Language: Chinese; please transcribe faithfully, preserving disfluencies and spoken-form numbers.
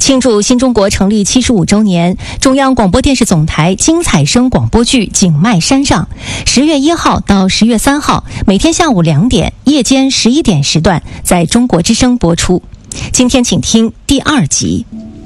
庆祝新中国成立七十五周年，中央广播电视总台精彩声广播剧《景迈山上》，十月一号到十月三号，每天下午两点、夜间十一点时段在中国之声播出。今天请听第二集。